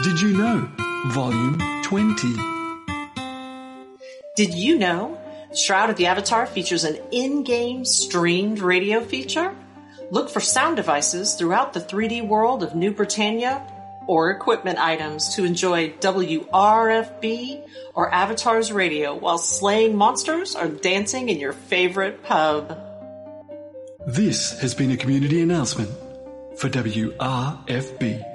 Did You Know? Volume 20. Did you know Shroud of the Avatar features an in-game streamed radio feature? Look for sound devices throughout the 3D world of New Britannia or equipment items to enjoy WRFB or Avatar's radio while slaying monsters or dancing in your favorite pub. This has been a community announcement for WRFB.